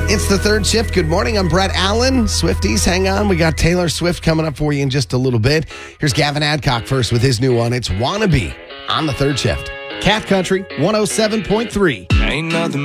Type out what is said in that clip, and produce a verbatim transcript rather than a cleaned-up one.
It's the third shift. Good morning. I'm Brett Allen. Swifties, hang on. We got Taylor Swift coming up for you in just a little bit. Here's Gavin Adcock first with his new one. It's Wannabe on the third shift. Cat Country one oh seven point three. Ain't nothing